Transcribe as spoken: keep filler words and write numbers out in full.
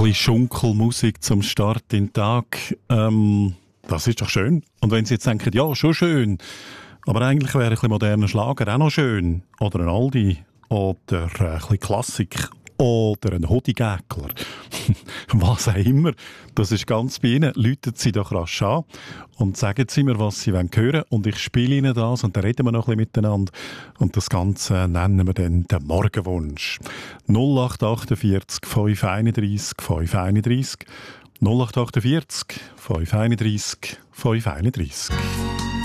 bisschen Schunkelmusik zum Start in den Tag. Ähm, das ist doch schön. Und wenn Sie jetzt denken, ja, schon schön, aber eigentlich wäre ein bisschen moderner Schlager auch noch schön. Oder ein Aldi. Oder ein bisschen Klassik. Oder ein Hodigäckler. Was auch immer. Das ist ganz bei Ihnen. Läuten Sie doch rasch an und sagen Sie mir, was Sie hören wollen. Und ich spiele Ihnen das und dann reden wir noch ein bisschen miteinander. Und das Ganze nennen wir dann den Morgenwunsch. null acht achtundvierzig fünf einunddreißig fünf einunddreißig null acht achtundvierzig fünf einunddreißig fünf einunddreißig.